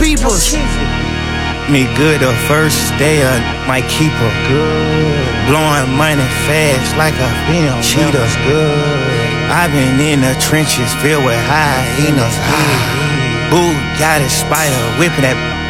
peoples. Me good the first day, might keep her good. Blowing money fast like a cheetah. I've been in the trenches filled with hyenas. Boo got a spider whipping that